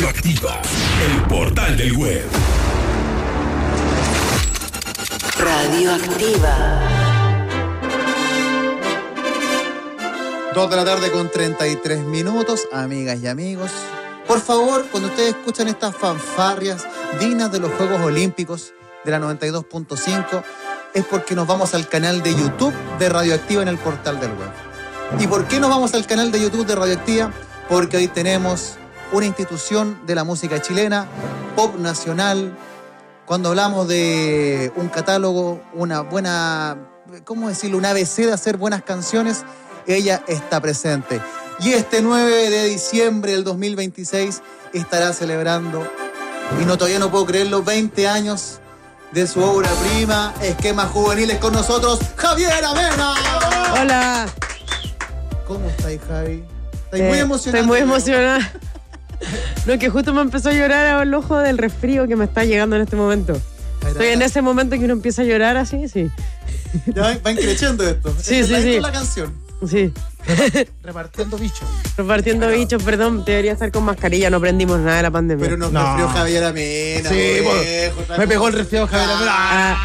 Radioactiva, el portal del web. Radioactiva. 2 de la tarde con 33 minutos, amigas y amigos. Por favor, cuando ustedes escuchan estas fanfarrias dignas de los Juegos Olímpicos de la 92.5, es porque nos vamos al canal de YouTube de Radioactiva en el portal del web. ¿Y por qué nos vamos al canal de YouTube de Radioactiva? Porque hoy tenemos una institución de la música chilena, pop nacional. Cuando hablamos de un catálogo, una buena, ¿cómo decirlo? Una ABC de hacer buenas canciones, ella está presente. Y este 9 de diciembre del 2026 estará celebrando, y todavía no puedo creerlo, 20 años de su obra prima, Esquemas Juveniles. Con nosotros, Javier Amena. Hola. ¿Cómo estáis, Javi? Estoy muy emocionada. Estoy muy emocionada. No, que justo me empezó a llorar al ojo del resfrío que me está llegando en este momento. Estoy en ese momento que uno empieza a llorar así, sí. Ya va creciendo esto. Sí, Esta sí. es la canción. Sí. Repartiendo bichos. Repartiendo bichos, perdón, debería estar con mascarilla, no aprendimos nada de la pandemia. Pero nos resfrió Javier Amena. Sí, me pegó el resfriado Javier Amena.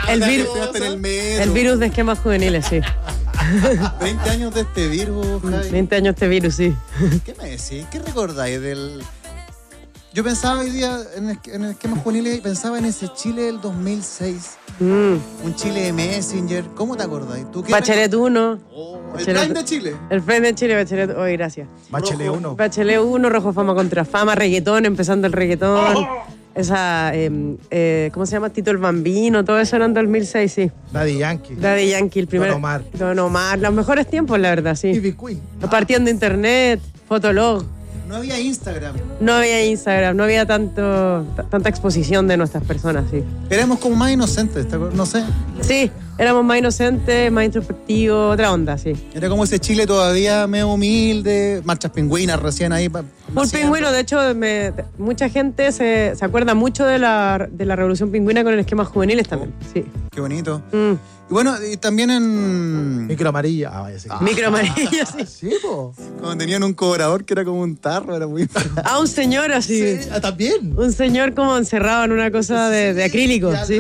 El virus de Esquemas Juveniles, sí. 20 años de este virus, Javi. 20 años de este virus, sí. ¿Qué me decís? ¿Qué recordáis del...? Yo pensaba hoy día en Esquemas Juveniles y pensaba en ese Chile del 2006. Un Chile de Messenger. ¿Cómo te acordáis? ¿Tú qué Bachelet 1. el Prime de Chile. El Prime de Chile, Bachelet. Oh, gracias. Bachelet 1. Bachelet 1, Rojo Fama contra Fama, reggaetón, empezando el reggaetón. Esa, ¿cómo se llama? Tito el Bambino, todo eso era en 2006, sí. Daddy Yankee. Daddy Yankee, el primero. Don Omar, los mejores tiempos, la verdad, sí. Ivy Queen. Partiendo internet, Fotolog. No había Instagram. No había Instagram, no había tanta exposición de nuestras personas, sí. Éramos como más inocentes, no sé. Sí, éramos más inocentes, más introspectivos, otra onda, sí. Era como ese Chile todavía medio humilde, marchas pingüinas recién ahí. Un pingüino, de hecho, mucha gente se acuerda mucho de la Revolución Pingüina con el Esquemas Juveniles también, sí. Qué bonito. Y bueno, y también en... Micro amarilla. Vaya, sí. Micro amarilla, sí. Sí, po. Cuando tenían un cobrador que era como un tarro, era muy... Un señor así. Sí, también. Un señor como encerrado en una cosa de acrílico, sí.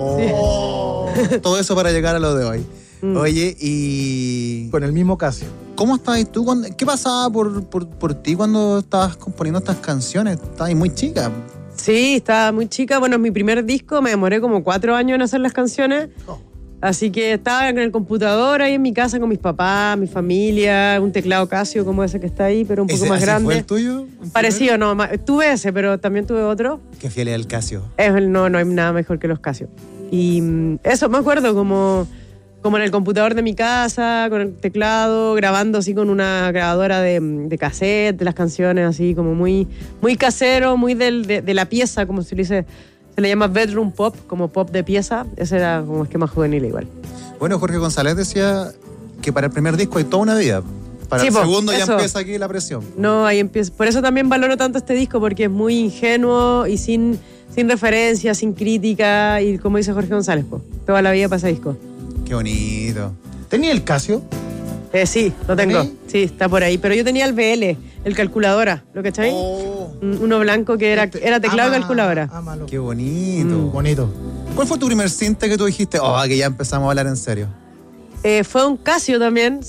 Todo eso para llegar a lo de hoy. Oye, y... Con el mismo Casio. ¿Cómo estabas tú? ¿Qué pasaba por ti cuando estabas componiendo estas canciones? Estabas muy chica. Sí, estaba muy chica. Bueno, en mi primer disco me demoré como 4 años en hacer las canciones. Así que estaba en el computador ahí en mi casa con mis papás, mi familia, un teclado Casio como ese que está ahí, pero un poco más grande. ¿Fue el tuyo? Parecido, no. Tuve ese, pero también tuve otro. Qué fiel es el Casio. No hay nada mejor que los Casio. Y eso me acuerdo como en el computador de mi casa, con el teclado, grabando así con una grabadora de cassette, de las canciones, así como muy, muy casero, muy de la pieza, como se le dice. Se le llama bedroom pop, como pop de pieza. Ese era como Esquema Juvenil igual. Bueno, Jorge González decía que para el primer disco hay toda una vida. Para el segundo ya empieza aquí la presión. No, ahí empieza. Por eso también valoro tanto este disco, porque es muy ingenuo y sin referencia, sin crítica. Y como dice Jorge González, toda la vida para ese disco. Qué bonito. ¿Tenía el Casio? Sí, lo tengo. Sí, está por ahí. Pero yo tenía el BL, el calculadora. ¿Lo cacháis? Uno blanco que era teclado y calculadora. Qué bonito. Bonito. ¿Cuál fue tu primer cinte que tú dijiste, que ya empezamos a hablar en serio? Fue un Casio también,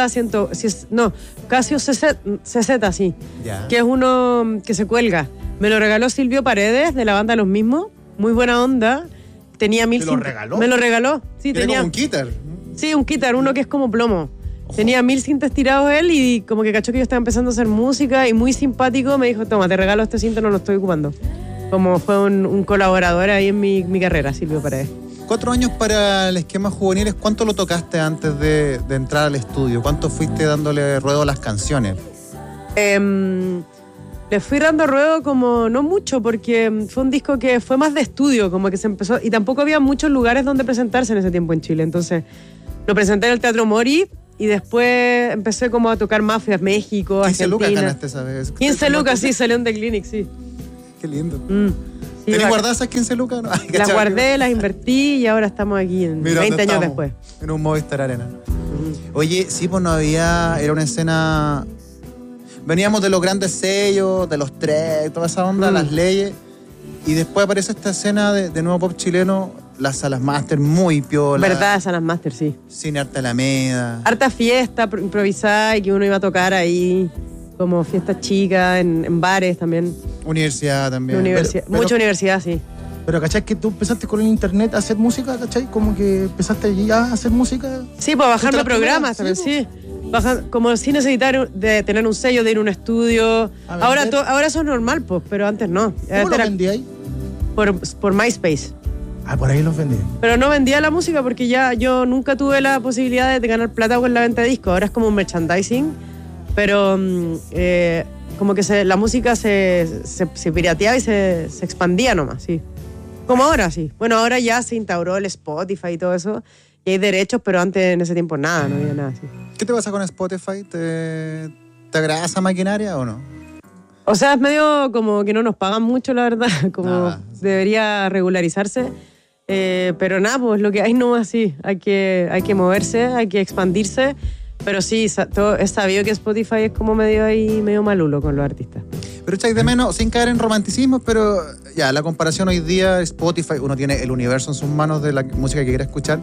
Casio CZ, sí. Ya. Que es uno que se cuelga. Me lo regaló Silvio Paredes, de la banda Los Mismos. Muy buena onda. Tenía 1000. ¿Te lo regaló? Me lo regaló. Sí, tenía como un guitar. Sí, un guitar, uno que es como plomo. Tenía 1000 cintas tirados él y como que cachó que yo estaba empezando a hacer música y muy simpático me dijo, toma, te regalo este cinto, no lo estoy ocupando. Como fue un colaborador ahí en mi carrera, Silvio Paredes. 4 años para el Esquemas Juveniles. ¿Cuánto lo tocaste antes de entrar al estudio? ¿Cuánto fuiste dándole ruedo a las canciones? Le fui dando ruedo como no mucho, porque fue un disco que fue más de estudio, como que se empezó, y tampoco había muchos lugares donde presentarse en ese tiempo en Chile. Entonces lo presenté en el Teatro Mori y después empecé como a tocar más, fui a México, 15 Argentina. lucas ganaste esa vez. 15 lucas, sí, salió en The Clinic, sí. Qué lindo. Sí, ¿Tenés guardadas esas 15 lucas? No, las guardé, las invertí y ahora estamos aquí, 20 años después. En un Movistar Arena. Oye, sí, pues no había... Era una escena... Veníamos de los grandes sellos, de los tres, toda esa onda, las leyes. Y después aparece esta escena de nuevo pop chileno, las salas máster muy piola. ¿Verdad? Salas Master, sí. Cine Arte Alameda. Harta fiesta improvisada y que uno iba a tocar ahí, como fiestas chicas, en bares también. Universidad también. Mucha universidad, sí. Pero, ¿cachai? Que tú empezaste con el internet a hacer música, ¿cachai? Como que empezaste ya a hacer música. Sí, pues bajarme programas también, sí, sí. Como sin necesitar de tener un sello, de ir a un estudio. Ahora eso es normal, pues, pero antes no. ¿Cómo lo vendí ahí? Por MySpace. Ah, por ahí los vendí. Pero no vendía la música porque ya yo nunca tuve la posibilidad de ganar plata con la venta de discos. Ahora es como un merchandising, pero como que la música se pirateaba y se expandía nomás, sí. Como ahora, sí. Bueno, ahora ya se instauró el Spotify y todo eso, y hay derechos, pero antes en ese tiempo nada, no había nada así. ¿Qué te pasa con Spotify? ¿Te agrada esa maquinaria o no? O sea, es medio como que no nos pagan mucho, la verdad, como debería regularizarse. Pero nada, pues lo que hay no es así. Hay que moverse, hay que expandirse. Pero sí, es sabido que Spotify es como medio malulo con los artistas. Pero echáis de menos, sin caer en romanticismo, pero ya, la comparación hoy día, Spotify, uno tiene el universo en sus manos de la música que quiere escuchar,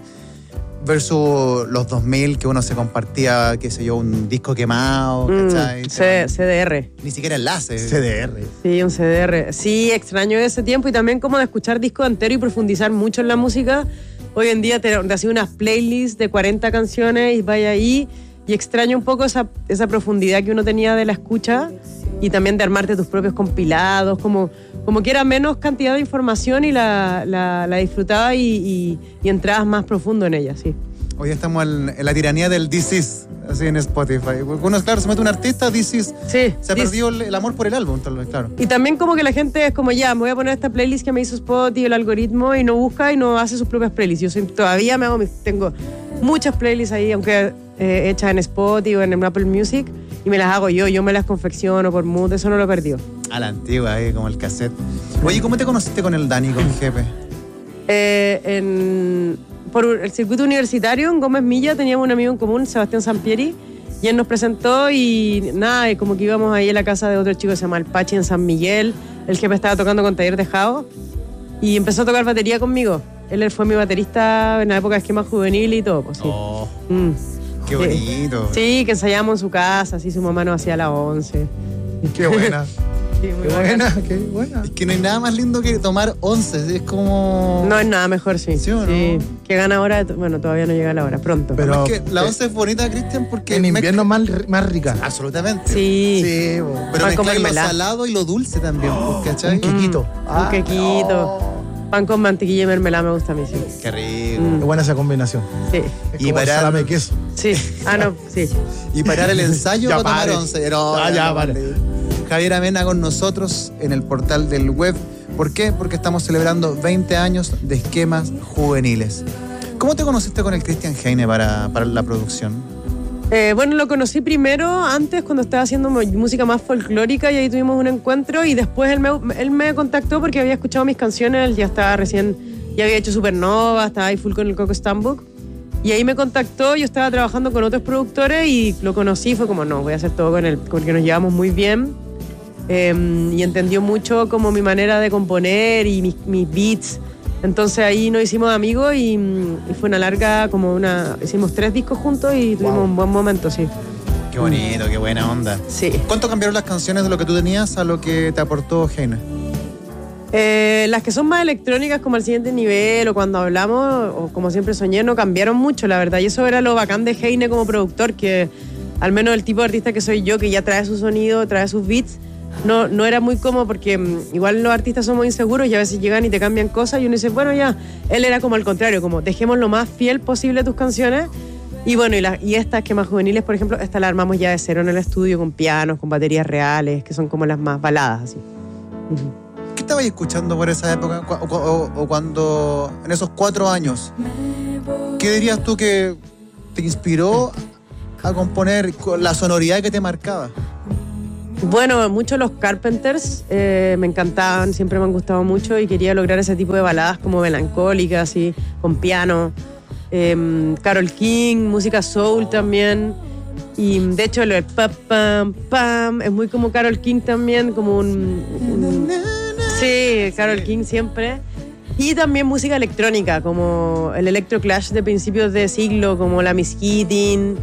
versus los 2000, que uno se compartía, qué sé yo, un disco quemado, ¿cachai? CDR. Ni siquiera enlace. CDR. Sí, un CDR. Sí, extraño ese tiempo y también como de escuchar disco entero y profundizar mucho en la música. Hoy en día te hacen unas playlists de 40 canciones y vaya ahí, y extraño un poco esa profundidad que uno tenía de la escucha y también de armarte tus propios compilados, como que era menos cantidad de información y la disfrutaba y entrabas más profundo en ella, sí. Hoy estamos en la tiranía del This Is, así en Spotify. Uno, claro, se mete un artista, This Is. Sí. Se ha perdido el amor por el álbum, tal vez, claro. Y también como que la gente es como, ya, me voy a poner esta playlist que me hizo Spotify, el algoritmo, y no busca y no hace sus propias playlists. Todavía tengo muchas playlists ahí, aunque hechas en Spotify o en Apple Music, y me las hago yo me las confecciono por mood, eso no lo he perdido. A la antigua, como el cassette. Oye, ¿cómo te conociste con el Dani, con Jefe? Por el circuito universitario en Gómez Milla teníamos un amigo en común, Sebastián Sampieri, y él nos presentó y nada, y como que íbamos ahí a la casa de otro chico que se llama El Pachi en San Miguel. El Jefe estaba tocando con Taller de Jao y empezó a tocar batería conmigo. Él fue mi baterista en la época de Esquema Juvenil y todo, pues sí. Oh, qué bonito. Sí, que ensayábamos en su casa, así su mamá nos hacía la 11. Qué buena. Sí, muy Qué bacán. buena, qué buena. Es que no hay nada más lindo que tomar 11, es como... No es nada mejor, sí. ¿Sí o no? Sí. Que gana ahora, bueno, todavía no llega la hora, pronto. Pero es que la 11 es bonita, Cristian, porque... en invierno más rica. Absolutamente. Sí. Sí, Pero Pan con mezclar lo mermelada. salado y lo dulce también, ¿cachai? un quequito. Un quequito. Pan con mantequilla y mermelada me gusta a mí, sí. Qué rico. Qué buena esa combinación. Sí. Es Y como para- salame de queso. Sí. Ah, no, sí. Y parar el ensayo Ya para tomar pare. 11. No, Ya no, pare. Javier Amena con nosotros en el portal del web. ¿Por qué? Porque estamos celebrando 20 años de Esquemas Juveniles. ¿Cómo te conociste con el Cristian Heine para la producción? Bueno, lo conocí primero, antes cuando estaba haciendo música más folclórica y ahí tuvimos un encuentro y después él me contactó porque había escuchado mis canciones, él ya estaba recién, ya había hecho Supernova, estaba ahí full con el Coco Stambuk y ahí me contactó, yo estaba trabajando con otros productores y lo conocí, fue como no, voy a hacer todo con él, porque nos llevamos muy bien y entendió mucho como mi manera de componer y mis beats. Entonces ahí nos hicimos amigos y fue una larga, hicimos 3 discos juntos y tuvimos un buen momento, sí. Qué bonito, qué buena onda. Sí. ¿Cuánto cambiaron las canciones de lo que tú tenías a lo que te aportó Heine? Las que son más electrónicas como El Siguiente Nivel o Cuando Hablamos o Como Siempre Soñé no cambiaron mucho, la verdad. Y eso era lo bacán de Heine como productor, que al menos el tipo de artista que soy yo, que ya trae su sonido, trae sus beats, no era muy cómodo porque igual los artistas somos inseguros y a veces llegan y te cambian cosas y uno dice, bueno, ya. Él era como al contrario, como dejemos lo más fiel posible a tus canciones. Y bueno, y estas Esquemas Juveniles, por ejemplo, esta la armamos ya de cero en el estudio con pianos, con baterías reales, que son como las más baladas, así. ¿Qué estabas escuchando por esa época? O cuando, en esos 4 años, ¿qué dirías tú que te inspiró a componer la sonoridad que te marcaba? Bueno, mucho los Carpenters, me encantaban, siempre me han gustado mucho y quería lograr ese tipo de baladas como melancólicas, así, con piano. Carole King, música soul también. Y de hecho lo del pam, pam, pam es muy como Carole King también, como sí, Carole King siempre. Y también música electrónica, como el Electro Clash de principios de siglo, como la Miss Keating,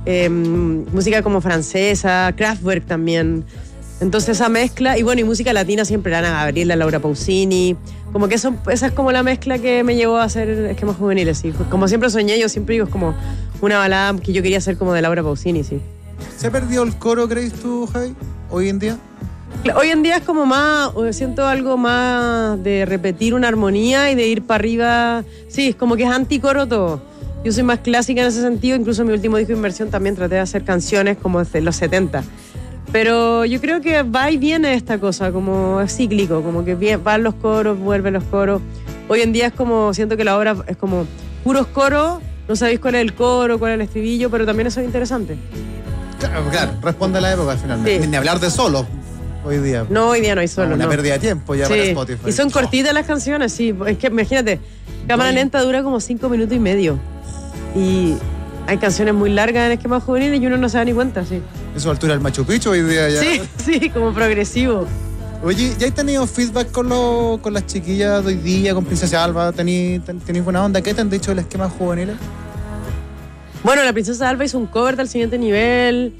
música como francesa, Kraftwerk también. Entonces esa mezcla, y bueno, y música latina siempre, Ana Gabriel, la Laura Pausini, como que esa es como la mezcla que me llevó a hacer Esquemas Juveniles, sí. Como siempre soñé, yo siempre digo, es como una balada que yo quería hacer como de Laura Pausini, sí. ¿Se perdió el coro, crees tú, Javi, hoy en día? Hoy en día es como más, siento algo más de repetir una armonía y de ir para arriba, sí, es como que es anticoro todo. Yo soy más clásica en ese sentido, incluso en mi último disco de inversión también traté de hacer canciones como de los 70. Pero yo creo que va y viene esta cosa, como es cíclico, como que van los coros, vuelven los coros. Hoy en día es como, siento que la obra es como puros coros, no sabéis cuál es el coro, cuál es el estribillo, pero también eso es interesante. Claro, responde a la época al final. Sí. Ni hablar de solos hoy día. No, hoy día no hay solo. Una no. pérdida de tiempo ya para Spotify. Y son cortitas las canciones, sí. Es que imagínate, Cámara Lenta dura como 5 minutos y medio. Y hay canciones muy largas en Esquemas Juveniles y uno no se da ni cuenta, sí. Eso a altura del Machu Picchu hoy día ya. Sí, como progresivo. Oye, ¿ya has tenido feedback con las chiquillas de hoy día, con Princesa Alba? ¿Tenéis buena onda? ¿Qué te han dicho de los Esquemas Juveniles? Bueno, la Princesa Alba hizo un cover del siguiente nivel.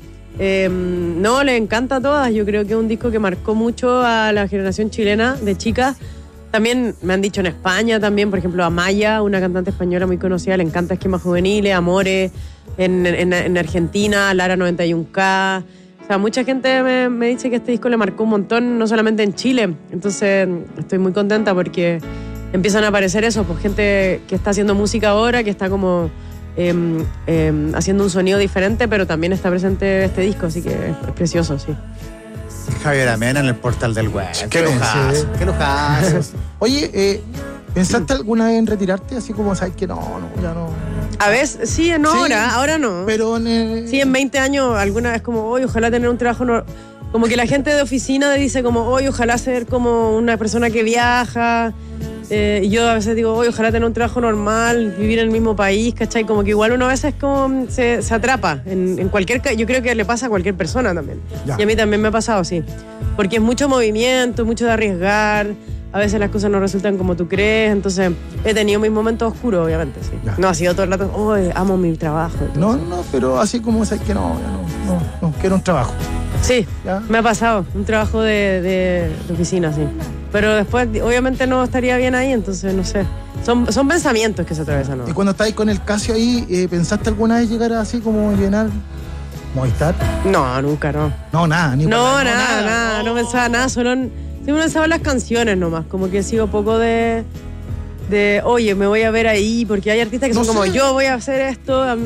No, le encanta a todas. Yo creo que es un disco que marcó mucho a la generación chilena de chicas. También me han dicho en España también, por ejemplo, a Maya, una cantante española muy conocida, le encanta Esquemas Juveniles, Amores, en Argentina, Lara 91K. O sea, mucha gente me dice que este disco le marcó un montón, no solamente en Chile. Entonces, estoy muy contenta porque empiezan a aparecer eso, pues gente que está haciendo música ahora, que está como haciendo un sonido diferente, pero también está presente este disco, así que es precioso, sí. Javier Amena en el portal del web. Sí, Qué lujazo, qué lujazo. Oye, ¿pensaste alguna vez en retirarte? Así como, ¿sabes que no, ya no? A veces, sí, no, Sí, ahora no. Pero Sí, en 20 años alguna vez como, oye, ojalá tener un trabajo... Como que la gente de oficina dice como, oye, ojalá ser como una persona que viaja. Y yo a veces digo, oye, ojalá tener un trabajo normal, vivir en el mismo país, ¿cachai? Como que igual uno a veces como se atrapa en cualquier... Yo creo que le pasa a cualquier persona también. Ya. Y a mí también me ha pasado, sí. Porque es mucho movimiento, mucho de arriesgar. A veces las cosas no resultan como tú crees. Entonces he tenido mis momentos oscuros, obviamente, sí. Ya. No ha sido todo el rato, oye, amo mi trabajo. No, pero así como, ¿sabes que no, quiero un trabajo. Sí, ¿Ya? me ha pasado. Un trabajo de oficina, sí. Pero después, obviamente, no estaría bien ahí, entonces, no sé. Son pensamientos que se atravesan, ¿no? Y cuando estáis con el Casio ahí, ¿pensaste alguna vez llegar así como llenar Movistar? No, nunca, no. No, nada, ni No, por nada. No pensaba nada, siempre pensaba en las canciones nomás. Como que sigo poco de oye, me voy a ver ahí, porque hay artistas que No son como, sé. yo voy a hacer esto. A mí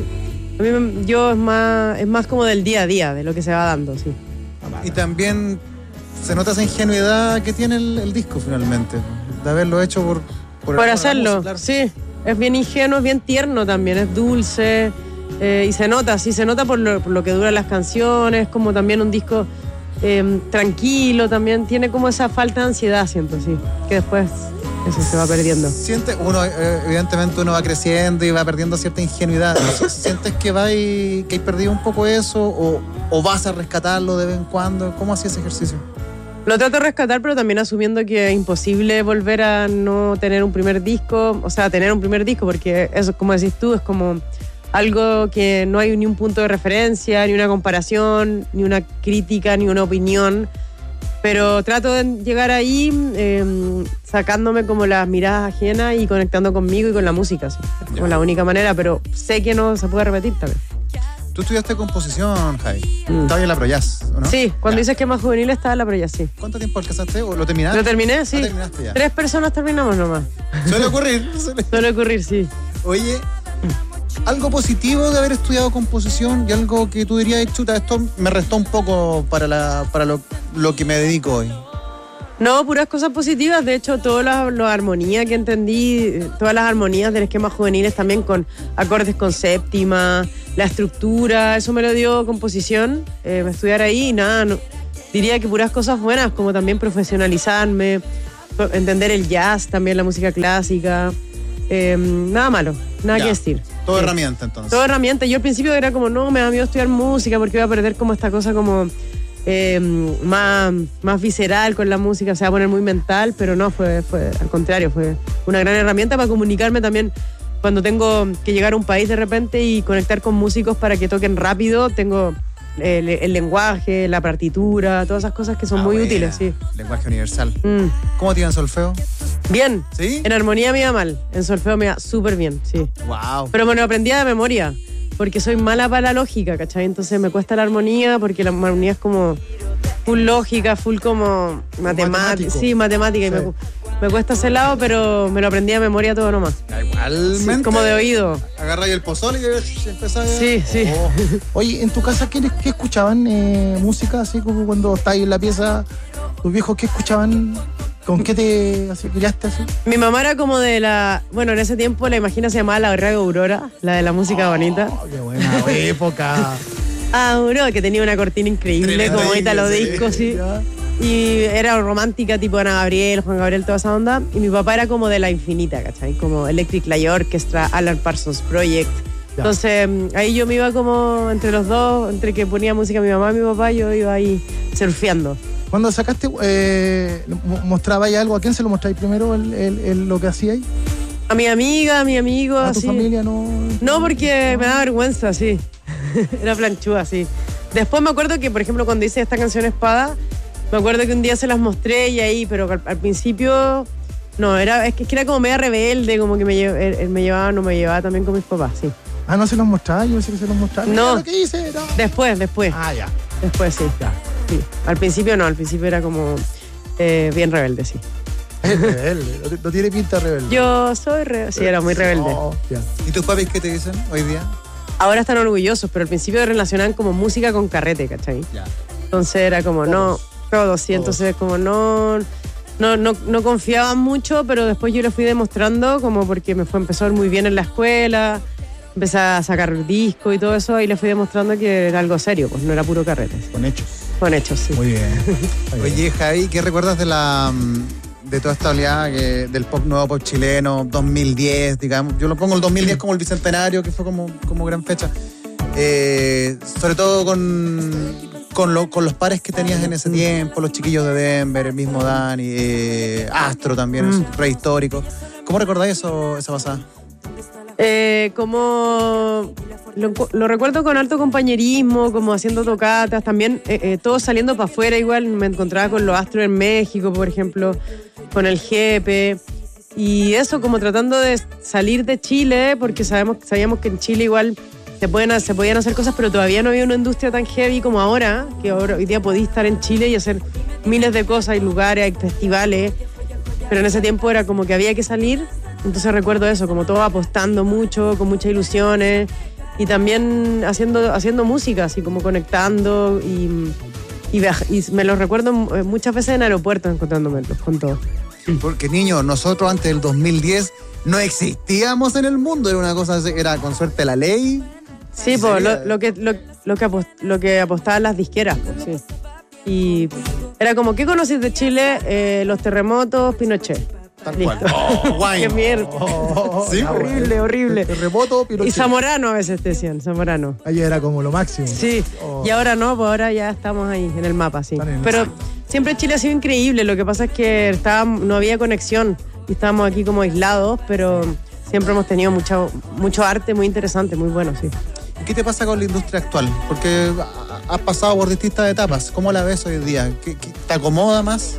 yo es más como del día a día, de lo que se va dando, sí. Y también se nota esa ingenuidad que tiene el disco finalmente, de haberlo hecho por Hacerlo, la música, claro. sí. Es bien ingenuo, es bien tierno también, es dulce. Y se nota por lo que duran las canciones, como también un disco tranquilo, también tiene como esa falta de ansiedad, siento, sí. Que después eso se va perdiendo. Evidentemente uno va creciendo y va perdiendo cierta ingenuidad. ¿Sientes que hay perdido un poco eso o vas a rescatarlo de vez en cuando? ¿Cómo hacías ese ejercicio? Lo trato de rescatar, pero también asumiendo que es imposible volver a no tener un primer disco, o sea, tener un primer disco, porque eso, como decís tú, es como algo que no hay ni un punto de referencia, ni una comparación, ni una crítica, ni una opinión. Pero trato de llegar ahí sacándome como las miradas ajenas y conectando conmigo y con la música, sí. Es como la única manera, pero sé que no se puede repetir también. Tú estudiaste composición, Javi. Estabas en la Proyas, ¿o no? Sí, cuando Ya. dices que es más juvenil estaba en la Proya, sí. ¿Cuánto tiempo alcanzaste o lo terminaste? ¿Lo terminé? Sí. Lo terminaste ya. 3 personas terminamos nomás. Suele ocurrir. Suele ocurrir, sí. Oye, algo positivo de haber estudiado composición y algo que tú dirías, chuta, esto me restó un poco para lo que me dedico hoy. No, puras cosas positivas. De hecho, todas las armonías que entendí, todas las armonías del esquema juveniles también con acordes con séptima, la estructura, eso me lo dio composición, estudiar ahí y nada, diría que puras cosas buenas, como también profesionalizarme, entender el jazz, también la música clásica. nada malo, nada Ya. que decir. Todo Sí. herramienta, entonces. Todo herramienta. Yo al principio era como, no, me da miedo estudiar música porque voy a perder como esta cosa como más visceral con la música, se va a poner muy mental, pero no, fue al contrario, fue una gran herramienta para comunicarme también cuando tengo que llegar a un país de repente y conectar con músicos para que toquen rápido. Tengo el lenguaje, la partitura, todas esas cosas que son muy buena. útiles, sí. Lenguaje universal. Mm. ¿Cómo te iba en solfeo? Bien. ¿Sí? En armonía me iba mal, en solfeo me iba súper bien, sí. Wow. Pero me lo aprendía de memoria, porque soy mala para la lógica, ¿cachai? Entonces me cuesta la armonía, porque la armonía es como full lógica, full como matemática. matemático. Sí, matemática. Sí. Y me cuesta ese lado, pero me lo aprendí de memoria todo nomás. Igualmente. Sí, como de oído. Agarráis el pozole y empezáis a... Sí, sí. Oh. Oye, ¿en tu casa qué escuchaban? ¿Música? Así como cuando estáis en la pieza, tus viejos, ¿qué escuchaban? ¿Con qué te criaste así? Mi mamá era como de la... Bueno, en ese tiempo la imagina se llamaba la Radio Aurora, la de la música bonita. Oh, qué buena época. Aurora, que tenía una cortina increíble, Tremenda como Italo sí. Disco, sí. Ya. Y era romántica, tipo Ana Gabriel, Juan Gabriel, toda esa onda. Y mi papá era como de la infinita, ¿cachai? Como Electric Light Orchestra, Alan Parsons Project. Ya. Entonces, ahí yo me iba como entre los dos, entre que ponía música mi mamá y mi papá, yo iba ahí surfeando. Cuando sacaste, ¿mostrabais algo? ¿A quién se lo mostráis primero lo que hacíais? A mi amiga, a mi amigo, ¿A tu así. familia no? No, porque me da vergüenza, sí. Era planchuda, sí. Después me acuerdo que, por ejemplo, cuando hice esta canción Espada, me acuerdo que un día se las mostré y ahí, pero al principio, no, es que era como media rebelde, como que él me llevaba, no me llevaba también con mis papás, sí. Ah, ¿no se los mostraba? Yo pensé que se los mostraba. No. Mira lo que hice, no. Después, Ah, ya. después sí. Ya. Sí. Al principio no, al principio era como bien rebelde, sí. Es rebelde, no tiene pinta rebelde. Yo soy sí, era muy rebelde. Oh, ya. ¿Y tus papis qué te dicen hoy día? Ahora están orgullosos, pero al principio relacionaban como música con carrete, ¿cachai? Ya. Entonces era como, no, todos, sí, entonces como no confiaban mucho, pero después yo les fui demostrando como porque empezó a ir muy bien en la escuela, empecé a sacar disco y todo eso, y les fui demostrando que era algo serio, pues no era puro carrete. Con hechos. Con hechos, sí. Muy bien. Muy bien. Oye, Javi, ¿qué recuerdas de toda esta oleada del pop nuevo, pop chileno, 2010, digamos? Yo lo pongo el 2010 como el bicentenario, que fue como gran fecha. Sobre todo con los pares que tenías en ese tiempo, los chiquillos de Denver, el mismo Dani, Astro también, es prehistórico. ¿Cómo recordáis esa pasada? Como lo recuerdo con alto compañerismo, como haciendo tocatas, también todos saliendo para afuera igual, me encontraba con los Astros en México, por ejemplo, con el Jepe, y eso como tratando de salir de Chile, porque sabíamos que en Chile igual se podían hacer cosas, pero todavía no había una industria tan heavy como ahora, que hoy día podís estar en Chile y hacer miles de cosas, hay lugares, hay festivales, pero en ese tiempo era como que había que salir. Entonces recuerdo eso, como todo apostando mucho, con muchas ilusiones y también haciendo música, así como conectando y me lo recuerdo muchas veces en aeropuertos encontrándomelos con todo. Porque, niños, nosotros antes del 2010 no existíamos en el mundo, era una cosa, era con suerte la ley. Sí, pues lo que apostaban las disqueras, pues, sí. Y era como, ¿qué conocís de Chile? Los terremotos, Pinochet. Tal Listo. cual. Oh, guay. Qué mierda. Sí, horrible. Terremoto, Pinochet. Y Zamorano a veces te decían, Zamorano. Ahí era como lo máximo. Sí, y ahora no, pues ahora ya estamos ahí en el mapa, sí. Están en el Pero siempre Chile ha sido increíble, lo que pasa es que no había conexión y estábamos aquí como aislados, pero siempre hemos tenido mucho arte muy interesante, muy bueno, sí. ¿Qué te pasa con la industria actual? Porque has pasado por distintas etapas. ¿Cómo la ves hoy día? ¿Te acomoda más?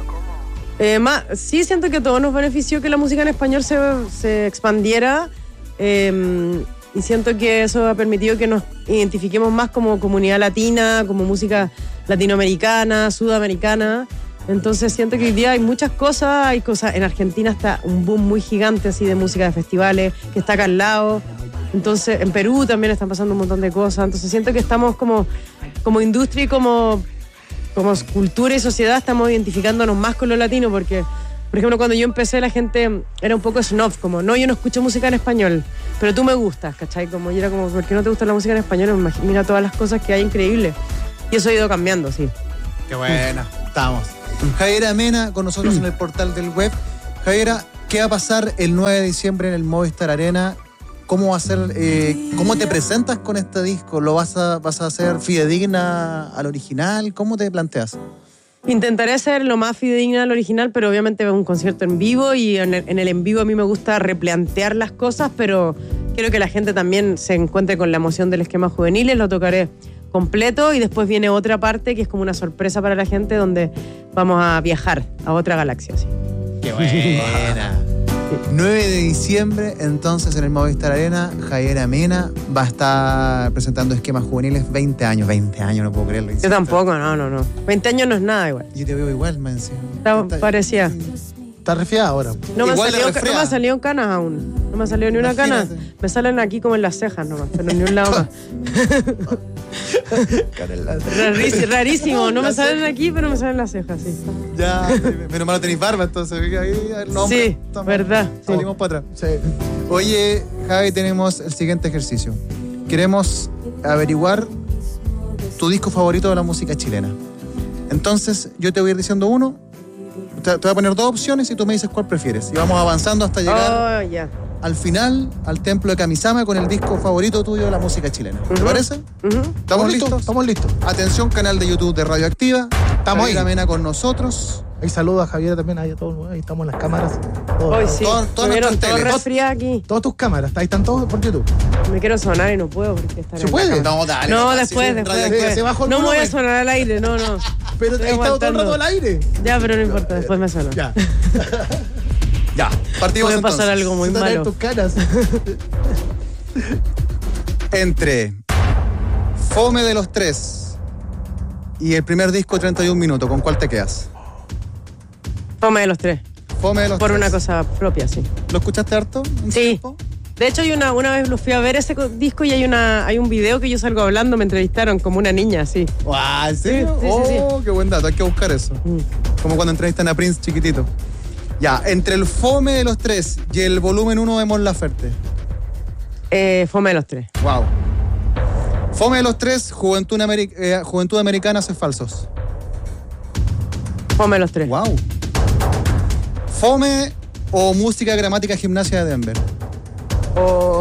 Sí, siento que a todos nos benefició que la música en español se expandiera y siento que eso ha permitido que nos identifiquemos más como comunidad latina, como música latinoamericana, sudamericana. Entonces siento que hoy día hay muchas cosas, en Argentina está un boom muy gigante así de música de festivales, que está acá al lado. Entonces en Perú también están pasando un montón de cosas. Entonces siento que estamos como industria y como cultura y sociedad estamos identificándonos más con lo latino, porque, por ejemplo, cuando yo empecé la gente era un poco snob, como, no, yo no escucho música en español, pero tú me gustas, ¿cachai? Como, y era como, ¿por qué no te gusta la música en español? Mira todas las cosas que hay increíbles. Y eso ha ido cambiando, sí. Qué buena, estamos. Javiera Mena con nosotros en el portal del web. Javiera, ¿Qué va a pasar el 9 de diciembre en el Movistar Arena? ¿Cómo va a ser? ¿Cómo te presentas con este disco? ¿Lo vas a hacer fidedigna al original? ¿Cómo te planteas? Intentaré ser lo más fidedigna al original, pero obviamente es un concierto en vivo y en el en vivo a mí me gusta replantear las cosas, pero quiero que la gente también se encuentre con la emoción del Esquema Juveniles. Lo tocaré completo y después viene otra parte que es como una sorpresa para la gente donde vamos a viajar a otra galaxia. ¿Sí? ¡Qué buena! 9 de diciembre, entonces, en el Movistar Arena, Javier Amena va a estar presentando Esquemas Juveniles. 20 años, no puedo creerlo. Yo tampoco, no. 20 años no es nada igual. Yo te veo igual, me encima. Parecía. Está resfriada ahora. No me Igual ha salido canas aún. No me ha salido ni una cana. Imagínate. Me salen aquí como en las cejas nomás, pero ni un lado más. Rarísimo. No me salen aquí, pero me salen en las cejas, sí. Ya, menos mal no tenéis barba, entonces. Ahí, el hombre, Sí, verdad. Salimos para atrás. Sí. Oye, Javi, tenemos el siguiente ejercicio. Queremos averiguar tu disco favorito de la música chilena. Entonces, yo te voy a ir diciendo uno. Te voy a poner dos opciones y tú me dices cuál prefieres. Y vamos avanzando hasta llegar Ya. al final, al templo de Kamisama, con el disco favorito tuyo de la música chilena. ¿Te parece? ¿Estamos listos? Estamos listos. Atención, canal de YouTube de Radioactiva. Estamos Javier ahí. Amena con nosotros. Ahí saludo a Javier también, ahí a todos, ahí estamos en las cámaras. Todos, Hoy sí. Todas Me vieron nuestras todo teles. resfriada aquí. Todas tus cámaras, ahí están todos por YouTube. Me quiero sonar y no puedo porque estar ¿Se en puede? la cama. No, dale. No, dale, después. Se bajó el No me voy a volumen. sonar al aire, no. Pero Estoy ahí está todo el aguantando. rato al aire. Ya, pero no importa, después me suena. Ya. Ya, partimos Puede entonces. pasar algo muy Se están en malo. tus caras. Entre Fome de los Tres y el primer disco 31 minutos, ¿con cuál te quedas? Fome de los tres. Fome de los Por Tres. una cosa propia, sí. ¿Lo escuchaste harto? en su Sí. tiempo? De hecho, una vez lo fui a ver ese disco y hay un video que yo salgo hablando, me entrevistaron como una niña, así. Guau, ¿en serio? Sí, sí, Oh, qué buen dato, hay que buscar eso. Como cuando entrevistan a Prince chiquitito. Ya, entre el Fome de los Tres y el volumen 1 de Mon Laferte. Fome de los tres. Wow. Fome de los Tres, Juventud Americana hace falsos. Fome de los tres. Wow. Fome o Música, Gramática, Gimnasia de Denver. O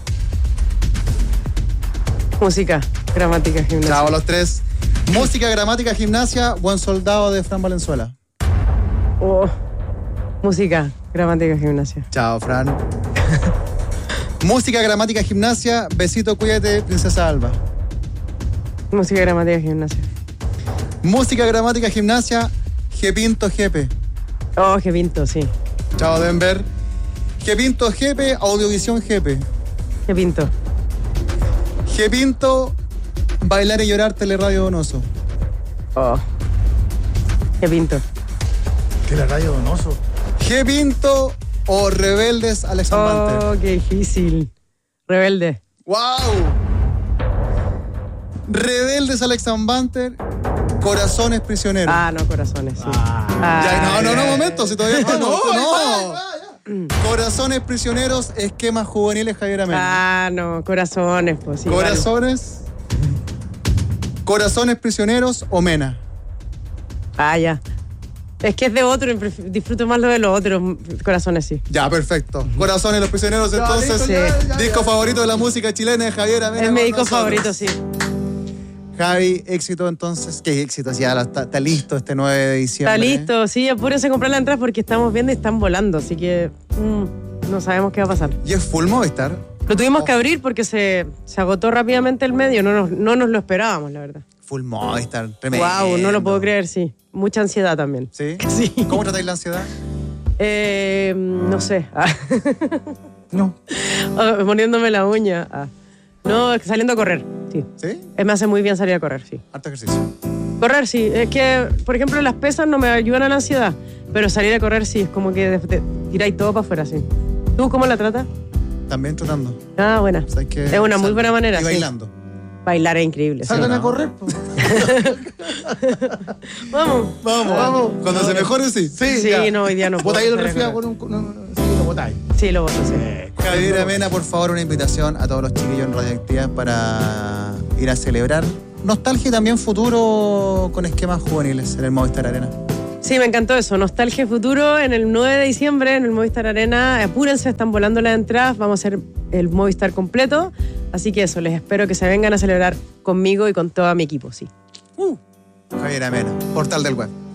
música, gramática, gimnasia. Chao, los tres. Música, Gramática, Gimnasia, Buen Soldado de Fran Valenzuela. O música, gramática, gimnasia. Chao, Fran. Música, Gramática, Gimnasia, Besito, Cuídate, Princesa Alba. Música, gramática, gimnasia. Música, Gramática, Gimnasia, Gepinto, Jepe. Oh, qué pinto, sí. Chao, Denver. Gepinto, Jepe, Audiovisión, Jepe. Qué pinto. Gepinto, Bailar y Llorar, Teleradio Donoso. Oh. Qué pinto. Que la radio Donoso. Gepinto o Rebeldes, Alex Banter. Oh, qué difícil. Rebelde. ¡Wow! Rebeldes, Alex Banter, Corazones Prisioneros. Ah, no, corazones, sí. Ya, no, momento, si todavía no. no. Corazones Prisioneros, Esquemas Juveniles, Javier Amena. Ah, no, corazones, pues sí. vale. Corazones Prisioneros o Mena. Ah, ya. Es que es de otro, disfruto más lo de los otros. Corazones, sí. Ya, perfecto. Corazones los Prisioneros, Ya, entonces. listo, ya, Disco favorito de la música chilena de Javier Amena. Es mi con disco nosotros. favorito, sí. Javi, éxito entonces. ¿Qué éxito? Ya está listo este 9 de diciembre. Está listo, sí, apúrense a comprar la entrada porque estamos viendo y están volando, así que no sabemos qué va a pasar. ¿Y es full Movistar? Lo tuvimos que abrir porque se agotó rápidamente el medio, no nos lo esperábamos, la verdad. Full Movistar, tremendo. Wow, no lo puedo creer, sí. Mucha ansiedad también. ¿Sí? Sí. ¿Cómo tratáis la ansiedad? No sé. No. Poniéndome la uña. No, es que saliendo a correr, sí. ¿Sí? Me hace muy bien salir a correr, sí. Harto ejercicio. Correr, sí. Es que, por ejemplo, las pesas no me ayudan a la ansiedad, pero salir a correr, sí. Es como que tiráis todo para afuera, sí. ¿Tú cómo la tratas? También tratando. Ah, buena. O sea, hay que Es una muy buena manera, Y sí. bailando. Bailar es increíble. Sí. Salgan ¿no? a correr. Po. Vamos. Vamos. Cuando se mejore, sí. Sí, ya. no, hoy día no puedo. Botáis el salir a resfriado correr. con un. Sí, lo botáis. Sí, lo voto, sí. Javier Amena, por favor, una invitación a todos los chiquillos en Radioactiva para ir a celebrar nostalgia y también futuro con Esquemas Juveniles en el Movistar Arena. Sí, me encantó eso. Nostalgia Futuro en el 9 de diciembre en el Movistar Arena. Apúrense, están volando las entradas. Vamos a hacer el Movistar completo. Así que eso, les espero que se vengan a celebrar conmigo y con todo mi equipo, sí. Javier Amena, Portal del Web.